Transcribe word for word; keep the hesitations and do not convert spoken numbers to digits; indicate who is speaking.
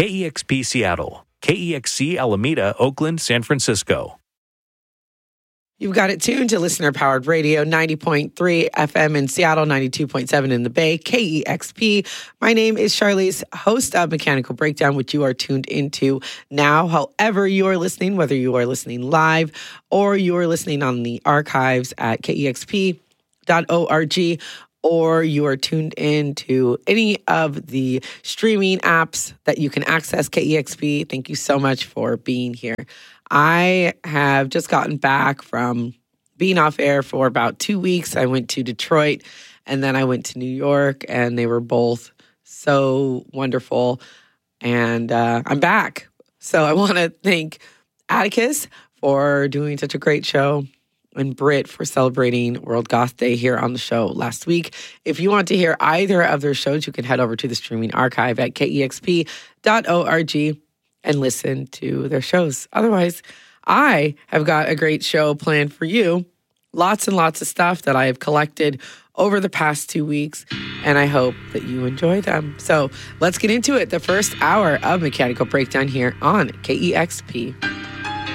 Speaker 1: K E X P Seattle, K E X C Alameda, Oakland, San Francisco.
Speaker 2: You've got it tuned to listener-powered radio, ninety point three F M in Seattle, ninety-two point seven in the Bay, K E X P. My name is Charlize, host of Mechanical Breakdown, which you are tuned into now. However you are listening, whether you are listening live or you are listening on the archives at K E X P dot org, or you are tuned in to any of the streaming apps that you can access K E X P, thank you so much for being here. I have just gotten back from being off air for about two weeks. I went to Detroit and then I went to New York, and they were both so wonderful. And uh, I'm back. So I want to thank Atticus for doing such a great show, and Britt for celebrating World Goth Day here on the show last week. If you want to hear either of their shows, you can head over to the streaming archive at K E X P dot org and listen to their shows. Otherwise, I have got a great show planned for you. Lots and lots of stuff that I have collected over the past two weeks, and I hope that you enjoy them. So let's get into it. The first hour of Mechanical Breakdown here on K E X P.